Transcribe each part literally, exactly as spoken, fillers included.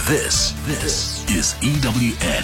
This, this is E W N.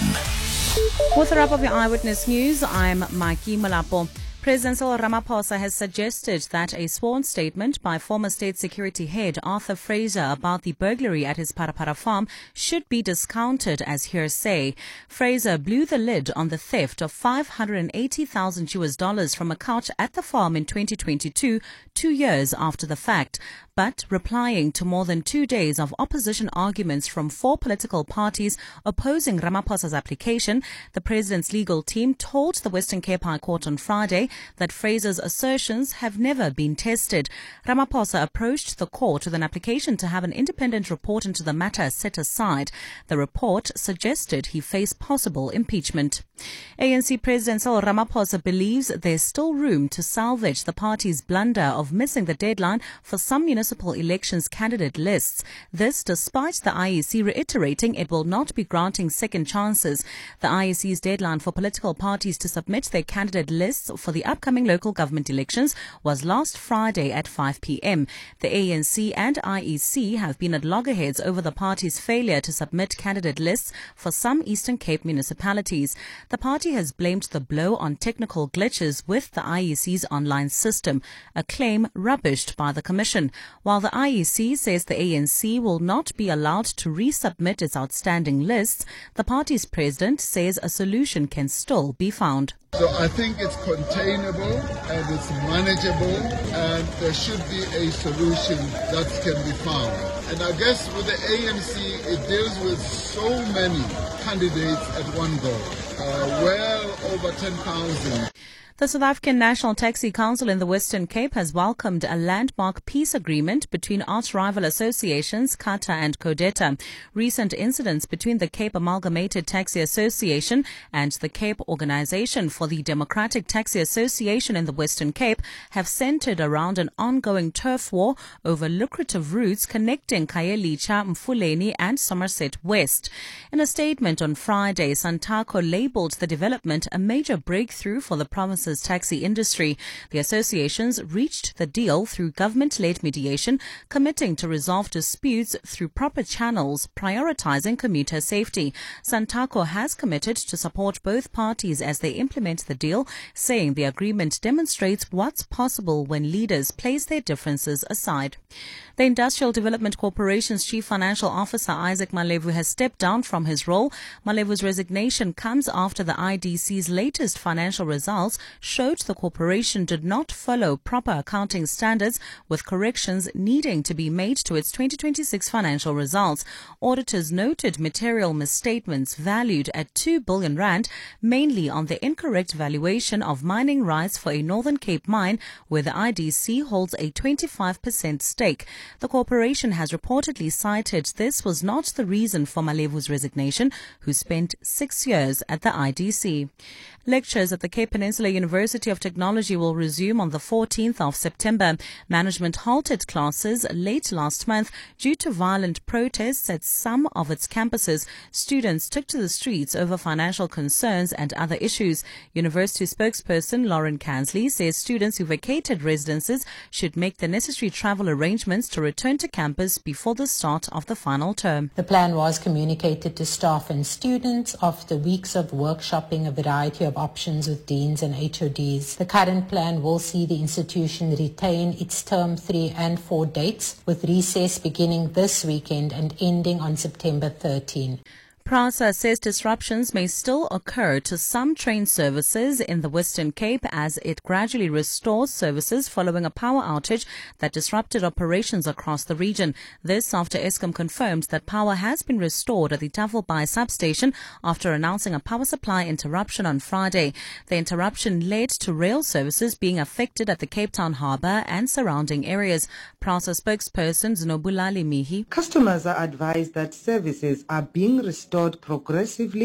With the wrap of your Eyewitness News, I'm Mikey Malapo. President Cyril Ramaphosa has suggested that a sworn statement by former State Security Head Arthur Fraser about the burglary at his Parapara farm should be discounted as hearsay. Fraser blew the lid on the theft of five hundred eighty thousand U S dollars from a couch at the farm in twenty twenty-two, two years after the fact. But replying to more than two days of opposition arguments from four political parties opposing Ramaphosa's application, the president's legal team told the Western Cape High Court on Friday that Fraser's assertions have never been tested. Ramaphosa approached the court with an application to have an independent report into the matter set aside. The report suggested he face possible impeachment. A N C President Cyril Ramaphosa believes there's still room to salvage the party's blunder of missing the deadline for some municipal elections candidate lists. This despite the I E C reiterating it will not be granting second chances. The I E C's deadline for political parties to submit their candidate lists for the upcoming local government elections was last Friday at five p.m. The A N C and I E C have been at loggerheads over the party's failure to submit candidate lists for some Eastern Cape municipalities. The party has blamed the blow on technical glitches with the I E C's online system, a claim rubbished by the Commission. While the I E C says the A N C will not be allowed to resubmit its outstanding lists, the party's president says a solution can still be found. So I think it's containable and it's manageable, and there should be a solution that can be found. And I guess with the A N C, it deals with so many candidates at one go, uh, well over ten thousand. The South African National Taxi Council in the Western Cape has welcomed a landmark peace agreement between arch-rival associations CATA and CODETA. Recent incidents between the Cape Amalgamated Taxi Association and the Cape Organisation for the Democratic Taxi Association in the Western Cape have centred around an ongoing turf war over lucrative routes connecting Khayelitsha, Mfuleni and Somerset West. In a statement on Friday, Santaco labelled the development a major breakthrough for the province taxi industry. The associations reached the deal through government-led mediation, committing to resolve disputes through proper channels, prioritizing commuter safety. Santaco has committed to support both parties as they implement the deal, saying the agreement demonstrates what's possible when leaders place their differences aside. The Industrial Development Corporation's Chief Financial Officer Isaac Malevu has stepped down from his role. Malevu's resignation comes after the I D C's latest financial results showed the corporation did not follow proper accounting standards, with corrections needing to be made to its twenty twenty-six financial results. Auditors noted material misstatements valued at two billion rand, mainly on the incorrect valuation of mining rights for a Northern Cape mine, where the I D C holds a twenty-five percent stake. The corporation has reportedly cited this was not the reason for Malevu's resignation, who spent six years at the I D C. Lectures at the Cape Peninsula University of Technology will resume on the fourteenth of September. Management halted classes late last month due to violent protests at some of its campuses. Students took to the streets over financial concerns and other issues. University spokesperson Lauren Kansley says students who vacated residences should make the necessary travel arrangements to return to campus before the start of the final term. The plan was communicated to staff and students after weeks of workshopping a variety of options with deans and H O Ds. The current plan will see the institution retain its term three and four dates, with recess beginning this weekend and ending on September thirteenth. PRASA says disruptions may still occur to some train services in the Western Cape as it gradually restores services following a power outage that disrupted operations across the region. This after Eskom confirmed that power has been restored at the Tafelbaai substation after announcing a power supply interruption on Friday. The interruption led to rail services being affected at the Cape Town Harbour and surrounding areas. PRASA spokesperson Znobulali Mihi. Customers are advised that services are being restored progressively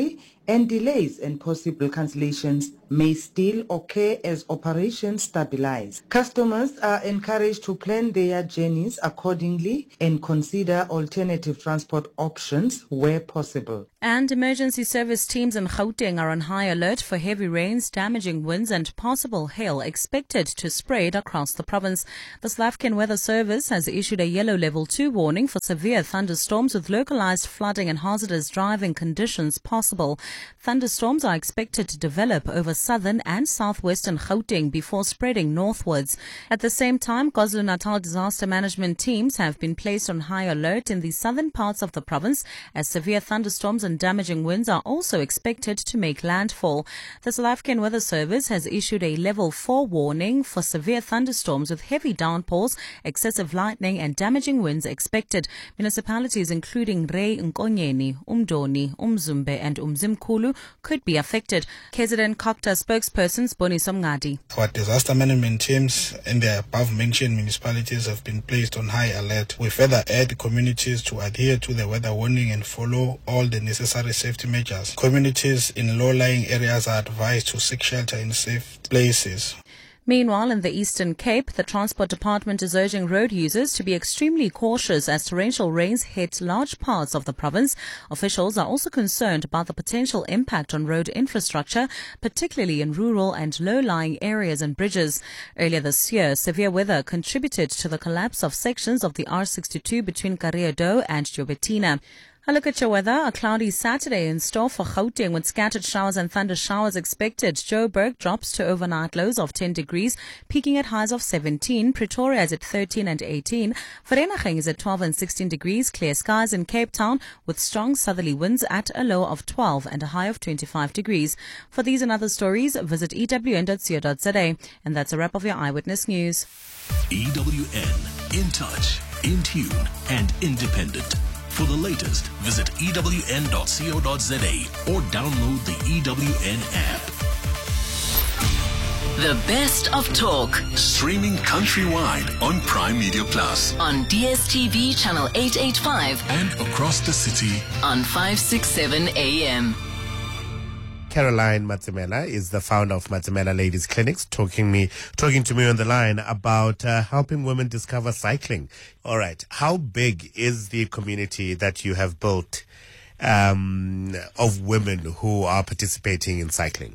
and delays and possible cancellations may still occur as operations stabilize. Customers are encouraged to plan their journeys accordingly and consider alternative transport options where possible. And emergency service teams in Gauteng are on high alert for heavy rains, damaging winds and possible hail expected to spread across the province. The South African Weather Service has issued a yellow level two warning for severe thunderstorms with localized flooding and hazardous driving conditions possible. Thunderstorms are expected to develop over southern and southwestern Gauteng before spreading northwards. At the same time, KwaZulu-Natal disaster management teams have been placed on high alert in the southern parts of the province as severe thunderstorms and damaging winds are also expected to make landfall. The South African Weather Service has issued a level four warning for severe thunderstorms with heavy downpours, excessive lightning and damaging winds expected. Municipalities including Rey Nkonyeni, Umdoni, Umzumbe and Umzimkulu could be affected. K Z N COGTA spokesperson Siboniso Mngadi. Our disaster management teams in the above-mentioned municipalities have been placed on high alert. We further urge communities to adhere to the weather warning and follow all the necessary safety measures. Communities in low-lying areas are advised to seek shelter in safe places. Meanwhile, in the Eastern Cape, the Transport Department is urging road users to be extremely cautious as torrential rains hit large parts of the province. Officials are also concerned about the potential impact on road infrastructure, particularly in rural and low-lying areas and bridges. Earlier this year, severe weather contributed to the collapse of sections of the R sixty-two between Kareedo and Jobetina. A look at your weather. A cloudy Saturday in store for Gauteng with scattered showers and thunder showers expected. Joburg drops to overnight lows of ten degrees, peaking at highs of seventeen. Pretoria is at thirteen and eighteen. Vereeniging is at twelve and sixteen degrees. Clear skies in Cape Town with strong southerly winds at a low of twelve and a high of twenty-five degrees. For these and other stories, visit E W N dot co dot za. And that's a wrap of your Eyewitness News. E W N, in touch, in tune and independent. For the latest, visit E W N dot co dot za or download the E W N app. The best of talk. Streaming countrywide on Prime Media Plus. On D S T V channel eight eighty-five. And across the city on five sixty-seven A M. Caroline Matamela is the founder of Matamela Ladies Clinics, talking me, talking to me on the line about uh, helping women discover cycling. All right, how big is the community that you have built um, of women who are participating in cycling?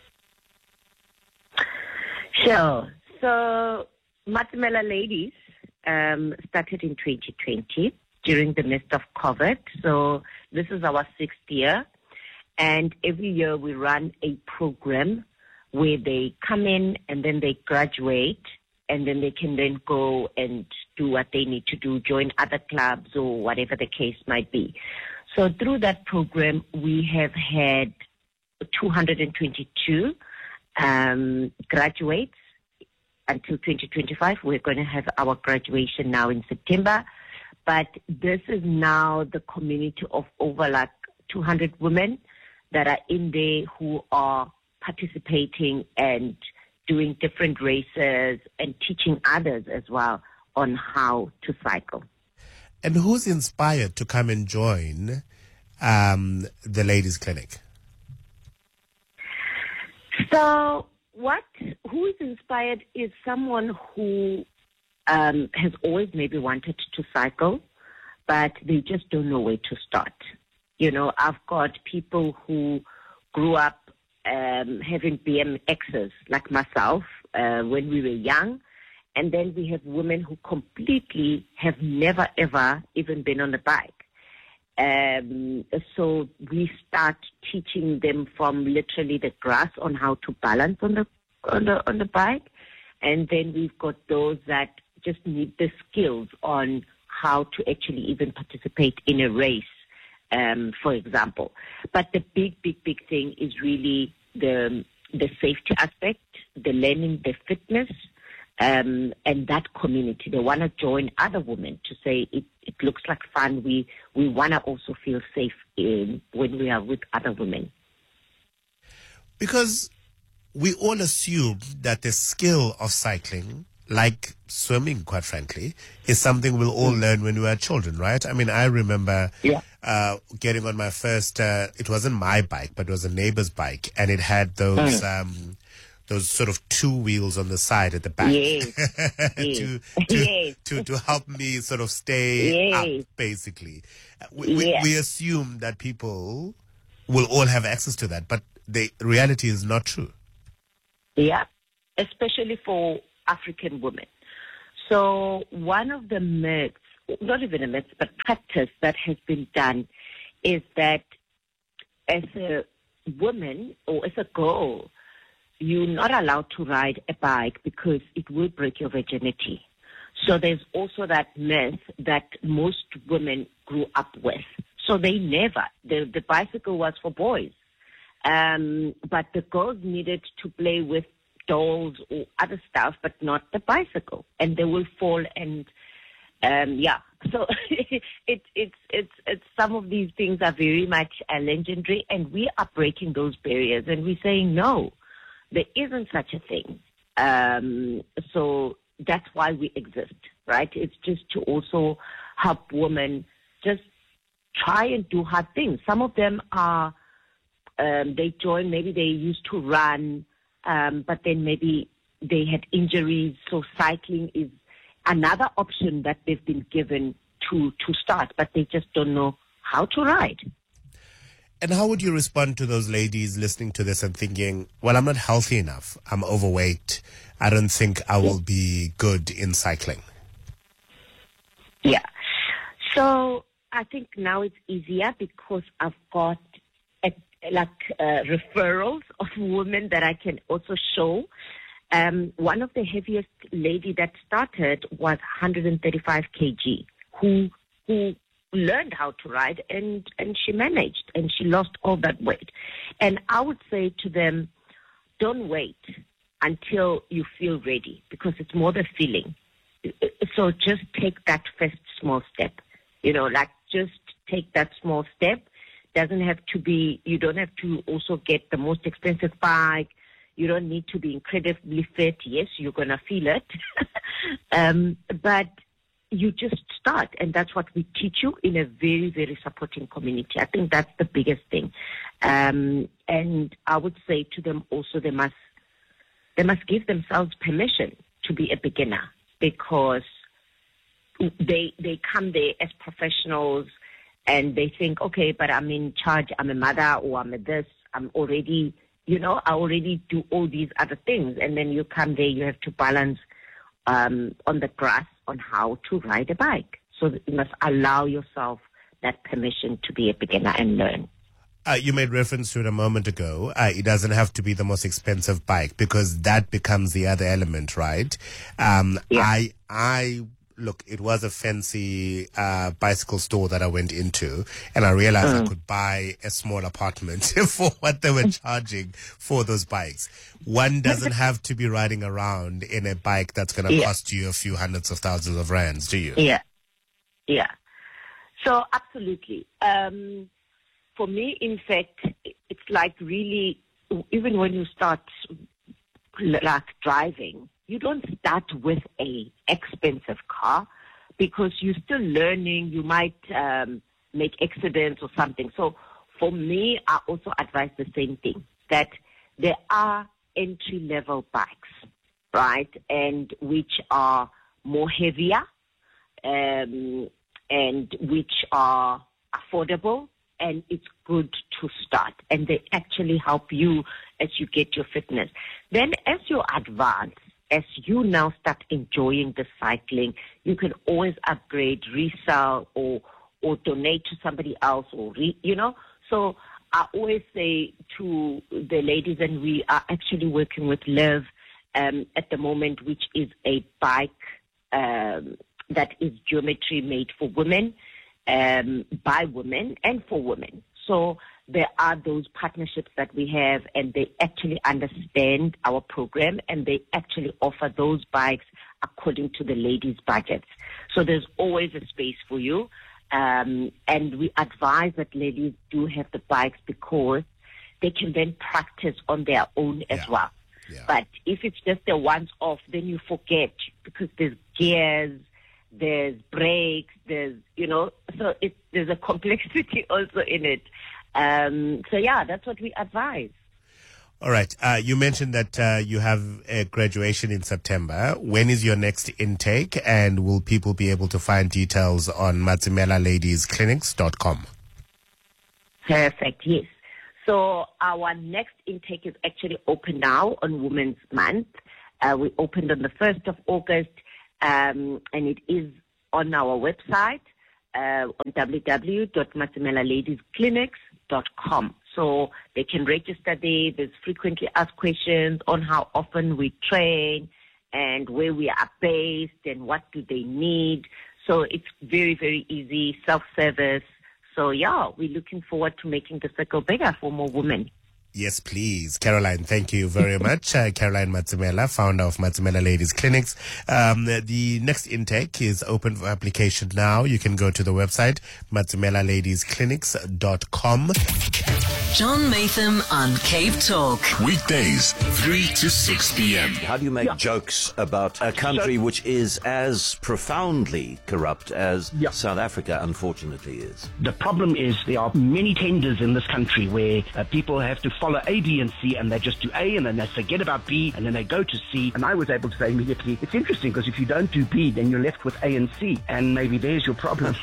Sure. So Matamela Ladies um, started in twenty twenty during the midst of COVID. So this is our sixth year. And every year we run a program where they come in and then they graduate and then they can then go and do what they need to do, join other clubs or whatever the case might be. So through that program, we have had two hundred twenty-two um, graduates until twenty twenty-five. We're going to have our graduation now in September. But this is now the community of over like two hundred women that are in there who are participating and doing different races and teaching others as well on how to cycle. And who's inspired to come and join um, the Ladies Clinic? So what, who is inspired is someone who um, has always maybe wanted to cycle, but they just don't know where to start. You know, I've got people who grew up um, having B M Xs like myself uh, when we were young. And then we have women who completely have never, ever even been on a bike. Um, so we start teaching them from literally the grass on how to balance on the, on the, on the bike. And then we've got those that just need the skills on how to actually even participate in a race. Um, for example. But the big, big, big thing is really the the safety aspect, the learning, the fitness, um, and that community. They want to join other women to say it, it looks like fun. We we want to also feel safe in, when we are with other women. Because we all assume that the skill of cycling like swimming, quite frankly, is something we'll all learn when we were children, right? I mean, I remember Yeah. uh, getting on my first, uh, it wasn't my bike, but it was a neighbor's bike, and it had those Mm. um, those sort of two wheels on the side at the back Yes. to, Yes. to, Yes. to, to help me sort of stay Yes. up, basically. Uh, We, we, Yes. we assume that people will all have access to that, but the reality is not true. Yeah, especially for African women. So one of the myths, not even a myth, but practice that has been done is that as a woman or as a girl, you're not allowed to ride a bike because it will break your virginity. So there's also that myth that most women grew up with. So they never, the, the bicycle was for boys. Um, but the girls needed to play with dolls or other stuff, but not the bicycle. And they will fall and, um, yeah. So it, it's, it's, it's, some of these things are very much uh, legendary, and we are breaking those barriers, and we're saying, no, there isn't such a thing. Um, so that's why we exist, right? It's just to also help women just try and do hard things. Some of them are, um, they join, maybe they used to run, um, but then maybe they had injuries. So cycling is another option that they've been given to, to start, but they just don't know how to ride. And how would you respond to those ladies listening to this and thinking, well, I'm not healthy enough, I'm overweight, I don't think I will be good in cycling? Yeah. So I think now it's easier because I've got a, like uh, referrals of women that I can also show. Um, one of the heaviest lady that started was one hundred thirty-five kilograms, who who learned how to ride, and, and she managed, and she lost all that weight. And I would say to them, don't wait until you feel ready, because it's more the feeling. So just take that first small step, you know, like just take that small step. Doesn't have to be, you don't have to also get the most expensive bike. You don't need to be incredibly fit. Yes, you're going to feel it. um, but you just start, and that's what we teach you in a very, very supporting community. I think that's the biggest thing. Um, and I would say to them also, they must, they must give themselves permission to be a beginner, because they they come there as professionals and they think, okay, but I'm in charge, I'm a mother, or I'm a this, I'm already, you know, I already do all these other things. And then you come there, you have to balance um, on the grass on how to ride a bike. So you must allow yourself that permission to be a beginner and learn. Uh, you made reference to it a moment ago. Uh, it doesn't have to be the most expensive bike, because that becomes the other element, right? Um, Yeah. I, I, look, it was a fancy uh, bicycle store that I went into, and I realized I could buy a small apartment for what they were charging for those bikes. One doesn't have to be riding around in a bike that's going to Yeah. cost you a few hundreds of thousands of rands, do you? Yeah, yeah. So absolutely. Um, for me, in fact, it's like really, even when you start like driving, you don't start with a expensive car, because you're still learning. You might um, make accidents or something. So for me, I also advise the same thing, that there are entry-level bikes, right, and which are more heavier, um, and which are affordable, and it's good to start. And they actually help you as you get your fitness. Then as you advance, as you now start enjoying the cycling, you can always upgrade, resell, or or donate to somebody else, or re, you know. So I always say to the ladies, and we are actually working with Liv um, at the moment, which is a bike um, that is geometry made for women, um, by women, and for women. So there are those partnerships that we have, and they actually understand our program, and they actually offer those bikes according to the ladies' budgets. So there's always a space for you. Um, and we advise that ladies do have the bikes, because they can then practice on their own as Yeah. well. Yeah. But if it's just a once-off, then you forget because there's gears, there's brakes, there's, you know, so it, there's a complexity also in it. Um, so, yeah, that's what we advise. All right. Uh, you mentioned that uh, you have a graduation in September. When is your next intake? And will people be able to find details on matimela ladies clinics dot com? Perfect, yes. So our next intake is actually open now on Women's Month. Uh, we opened on the first of August, um, and it is on our website uh, on w w w dot matimela ladies clinics dot com. So they can register there. There's frequently asked questions on how often we train and where we are based and what do they need. So it's very, very easy, self-service. So, yeah, we're looking forward to making the circle bigger for more women. Yes, please. Caroline, thank you very much. Uh, Caroline Matimela, founder of Matimela Ladies Clinics. Um, the next intake is open for application now. You can go to the website, matimela ladies clinics dot com. John Maytham on Cape Talk. Weekdays, three to six p.m. How do you make yeah. jokes about a country which is as profoundly corrupt as yeah. South Africa, unfortunately, is? The problem is there are many tenders in this country where uh, people have to follow A, B, and C, and they just do A, and then they forget about B, and then they go to C. And I was able to say immediately, it's interesting, because if you don't do B, then you're left with A and C, and maybe there's your problem.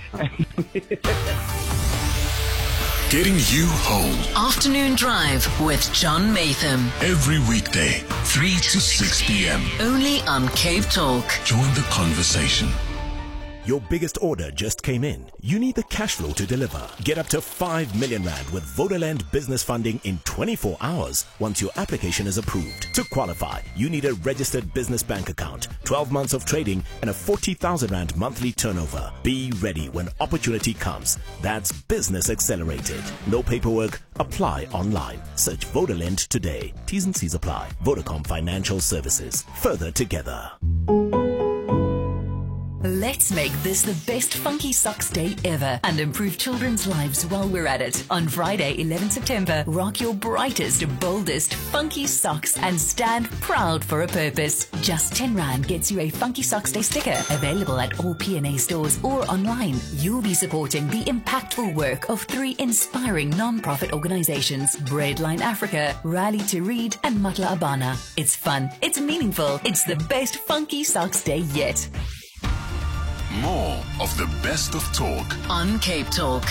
Getting you home. Afternoon Drive with John Maytham. Every weekday, three to six p.m. Only on Cape Talk. Join the conversation. Your biggest order just came in. You need the cash flow to deliver. Get up to five million rand with Vodaland business funding in twenty-four hours once your application is approved. To qualify, you need a registered business bank account, twelve months of trading, and a forty thousand rand monthly turnover. Be ready when opportunity comes. That's Business Accelerated. No paperwork. Apply online. Search Vodaland today. T's and C's apply. Vodacom Financial Services. Further together. Let's make this the best Funky Socks Day ever and improve children's lives while we're at it. On Friday, eleventh September, rock your brightest, boldest Funky Socks and stand proud for a purpose. Just ten rand gets you a Funky Socks Day sticker, available at all P and A stores or online. You'll be supporting the impactful work of three inspiring non-profit organizations, Breadline Africa, Rally to Read, and Matla Abana. It's fun, it's meaningful, it's the best Funky Socks Day yet. More of the best of talk on Cape Talk.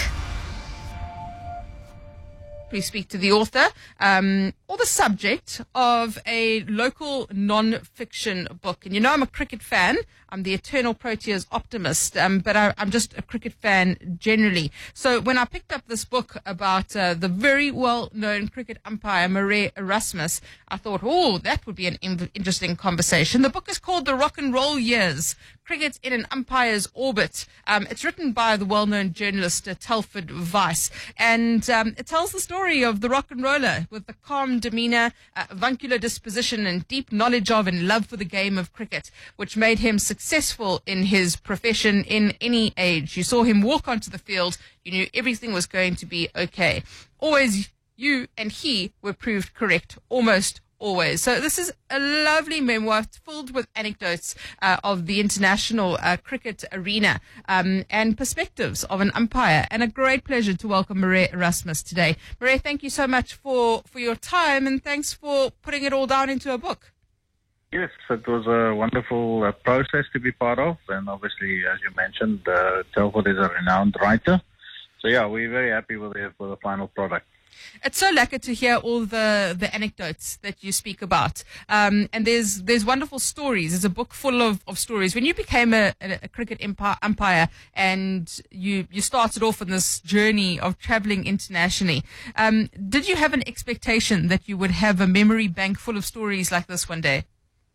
Please speak to the author um, or the subject of a local non-fiction book. And you know I'm a cricket fan. I'm the eternal Proteas optimist, um, but I, I'm just a cricket fan generally. So when I picked up this book about uh, the very well-known cricket umpire, Murray Erasmus, I thought, oh, that would be an in- interesting conversation. The book is called The Rock and Roll Years, Cricket in an Umpire's Orbit. Um, it's written by the well-known journalist uh, Telford Weiss, and um, it tells the story of the rock and roller with the calm demeanor, uh, avuncular disposition, and deep knowledge of and love for the game of cricket, which made him successful in his profession in any age. You saw him walk onto the field, you knew everything was going to be okay. Always you and he were proved correct, almost always. So this is a lovely memoir filled with anecdotes uh, of the international uh, cricket arena um, and perspectives of an umpire. And a great pleasure to welcome Murray Erasmus today. Murray, thank you so much for, for your time, and thanks for putting it all down into a book. Yes, it was a wonderful uh, process to be part of. And obviously, as you mentioned, uh, Telford is a renowned writer. So yeah, we're very happy with the, with the final product. It's so lekker to hear all the, the anecdotes that you speak about. Um, and there's there's wonderful stories. There's a book full of, of stories. When you became a, a, a cricket empire, umpire and you, you started off on this journey of traveling internationally, um, did you have an expectation that you would have a memory bank full of stories like this one day?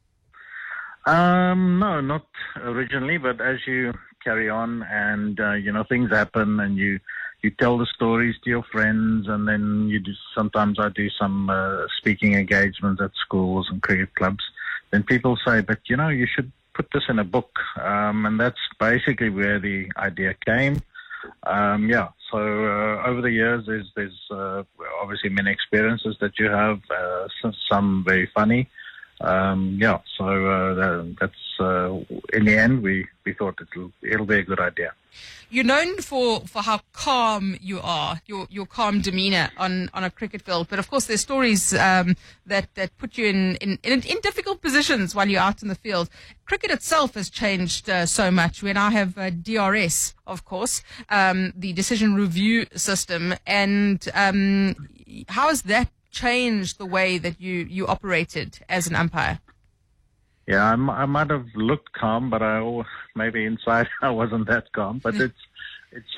Um, no, not originally, but as you carry on and, uh, you know, things happen and you... You tell the stories to your friends, and then you do. Sometimes I do some uh, speaking engagements at schools and cricket clubs. Then people say, "But you know, you should put this in a book," um, and that's basically where the idea came. Um, yeah, So uh, over the years, there's there's uh, obviously many experiences that you have. Uh, some, some very funny. Um, yeah. So uh, that, that's uh, in the end, we, we thought it'll it'll be a good idea. You're known for, for how calm you are, your your calm demeanour on, on a cricket field. But of course, there's stories um, that, that put you in, in, in, in difficult positions while you're out in the field. Cricket itself has changed uh, so much. We now have uh, D R S, of course, um, the decision review system. And um, how has that changed the way that you, you operated as an umpire? Yeah, I, m- I might have looked calm, but I maybe inside I wasn't that calm. But it's